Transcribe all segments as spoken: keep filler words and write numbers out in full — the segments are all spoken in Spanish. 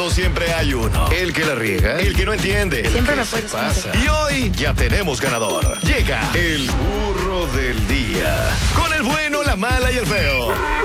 Siempre hay uno, el que la riega, el que no entiende, el Siempre que me se puedes pasa. Y hoy ya tenemos ganador. Llega el burro del día, con el bueno, la mala y el feo.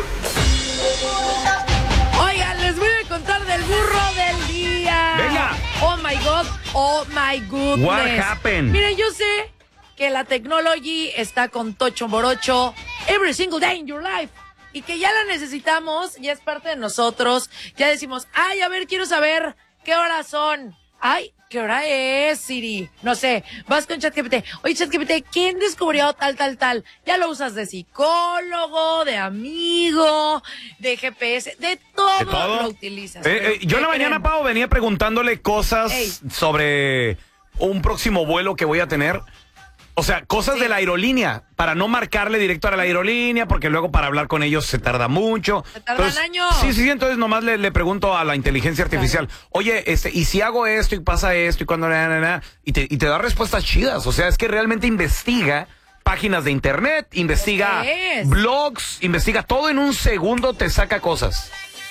Oigan, les voy a contar del burro del día. Venga. Oh my God, oh my goodness. What happened? Miren, yo sé que la technology está con tocho morocho every single day in your life. Y que ya la necesitamos, ya es parte de nosotros. Ya decimos, ay, a ver, quiero saber qué horas son. Ay, ¿qué hora es, Siri? No sé, vas con ChatGPT. Oye, ChatGPT, ¿quién descubrió tal, tal, tal? Ya lo usas de psicólogo, de amigo, de G P S, de todo, ¿De todo? lo utilizas. Eh, eh, yo en la mañana, Pau, venía preguntándole cosas Ey. sobre un próximo vuelo que voy a tener. O sea, cosas Sí. de la aerolínea, para no marcarle directo a la aerolínea, porque luego para hablar con ellos se tarda mucho. Se tardan años. Sí, sí, entonces nomás le, le pregunto a la inteligencia artificial, Claro. oye, este, y si hago esto y pasa esto y cuando... Na, na, na, y, te, y te da respuestas chidas. O sea, es que realmente investiga páginas de internet, investiga Es. blogs, investiga todo en un segundo, te saca cosas.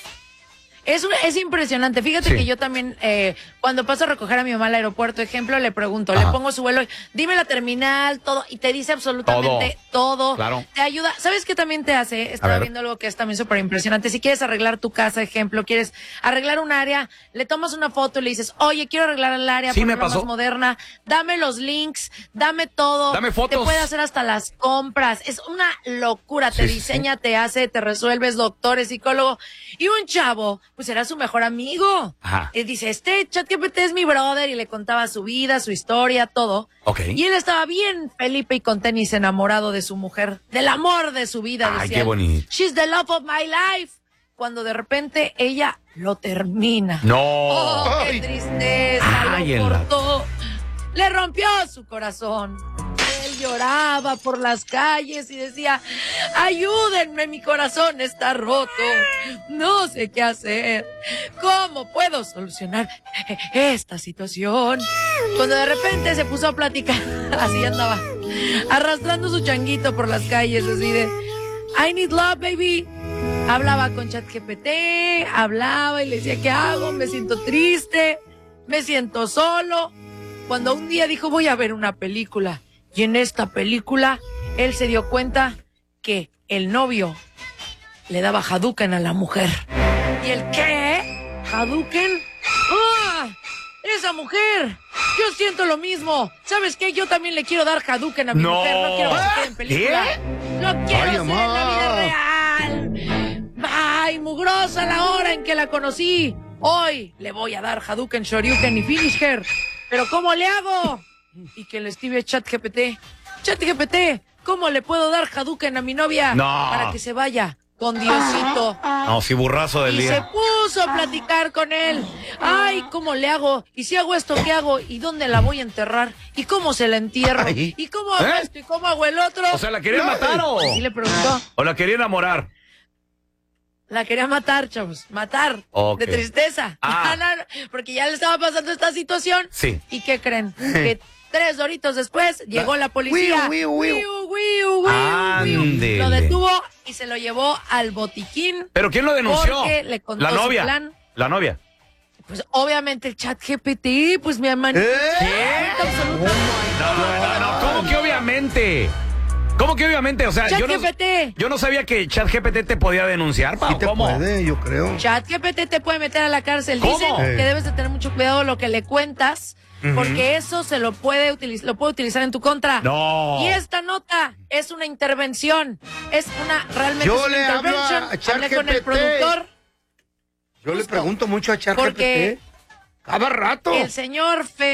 Es, un- es impresionante. Fíjate Sí. que yo también, eh, cuando paso a recoger a mi mamá al aeropuerto, ejemplo, le pregunto, Ajá. le pongo su vuelo, dime la terminal, todo, y te dice absolutamente todo. Claro. Te ayuda. ¿Sabes qué también te hace? Estaba ver. viendo algo que es también súper impresionante. Si quieres arreglar tu casa, ejemplo, quieres arreglar un área, le tomas una foto y le dices, oye, quiero arreglar el área, Sí, me ponerla pasó. más moderna, dame los links, dame todo. Dame fotos. Te puede hacer hasta las compras. Es una locura. Te Sí, sí, diseña, te hace, te resuelves, doctor, es psicólogo. Y un chavo, pues era su mejor amigo. Ajá. Y dice, este ChatGPT es mi brother, y le contaba su vida, su historia, todo. Ok. Y él estaba bien Felipe y con tenis, enamorado de su mujer, del amor de su vida. Ay, decía qué él. bonito. She's the love of my life. Cuando de repente ella lo termina. No. Oh, qué tristeza, Ay, en lo la- cortó. Le rompió su corazón. Él lloraba por las calles y decía, ayúdenme, mi corazón está roto. No sé qué hacer. ¿Cómo puedo solucionar esta situación? Cuando de repente se puso a platicar, así andaba, arrastrando su changuito por las calles, así de, I need love, baby. Hablaba con ChatGPT, hablaba y le decía, ¿qué hago? Me siento triste, me siento solo. Cuando un día dijo, voy a ver una película. Y en esta película, él se dio cuenta que el novio le daba Hadouken a la mujer. ¿Y el qué? ¿Hadouken? ¡Ah! ¡Esa mujer! Yo siento lo mismo. ¿Sabes qué? Yo también le quiero dar Hadouken a mi No. mujer. No quiero que se quede en película. ¿Qué? Lo quiero Ay, hacer en la mamá. vida real. ¡Ay, mugrosa la hora en que la conocí! Hoy le voy a dar Hadouken, Shoryuken y Finish Her. ¿Pero cómo le hago? Y que le escribe ChatGPT. ChatGPT, ¿cómo le puedo dar Hadouken a mi novia? No. Para que se vaya con Diosito. No, sí, burrazo del Y se día. puso a platicar con él. Ay, ¿cómo le hago? ¿Y si hago esto, qué hago? ¿Y dónde la voy a enterrar? ¿Y cómo se la entierro? Ay. ¿Y cómo hago ¿Eh? esto? ¿Y cómo hago el otro? O sea, ¿la quería matar o...? Así le preguntó. ¿O la quería enamorar? La quería matar, chavos. Matar. Ok. De tristeza. Ah. No, no, porque ya le estaba pasando esta situación. Sí. ¿Y qué creen? Que tres doritos después llegó la policía. Wiu, wiu, wiu. Wiu, wiu, wiu, wiu. Ándele. Lo detuvo y se lo llevó al botiquín. ¿Pero quién lo denunció? Porque le contó La su novia. plan. La novia. Pues obviamente el chat G P T, pues mi hermano. ¿Eh? Absoluta. No, no, no, ¿cómo que obviamente? ¿Cómo que obviamente? O sea, yo no, ChatGPT. yo no sabía que ChatGPT te podía denunciar, Pau. Sí te ¿Cómo? puede, yo creo. ChatGPT te puede meter a la cárcel. ¿Cómo? Dicen Eh. que debes de tener mucho cuidado lo que le cuentas, porque eso se lo puede utilizar, lo puede utilizar en tu contra. No. Y esta nota es una intervención, es una realmente Yo es una le hablo intervention. a Hablé con el ChatGPT. productor. Yo le Justo. pregunto mucho a Porque ChatGPT. Cada rato. El señor Fe